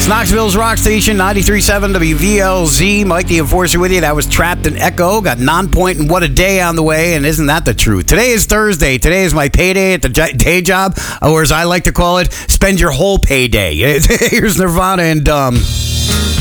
It's Knoxville's Rock Station, 93.7 WVLZ. Mike the Enforcer with you. That was Trapped in Echo. Got Non-Point and What a Day on the way, and isn't that the truth? Today is Thursday. Today is my payday at the day job, or as I like to call it, spend your whole payday. Here's Nirvana and